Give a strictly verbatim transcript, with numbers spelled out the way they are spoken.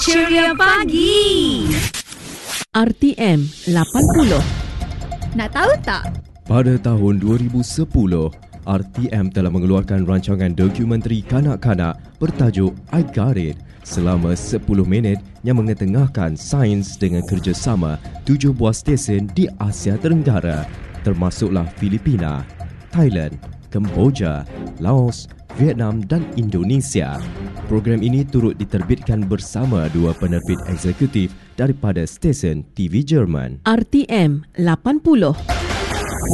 Ceria Pagi. R T M lapan puluh. Nak tahu tak? Pada tahun dua ribu sepuluh, R T M telah mengeluarkan rancangan dokumentari kanak-kanak bertajuk I Got It selama sepuluh minit yang mengetengahkan sains dengan kerjasama tujuh buah stesen di Asia Tenggara, termasuklah Filipina, Thailand, Kemboja, Laos, Vietnam dan Indonesia. Program ini turut diterbitkan bersama dua penerbit eksekutif daripada stesen T V Jerman. R T M lapan puluh.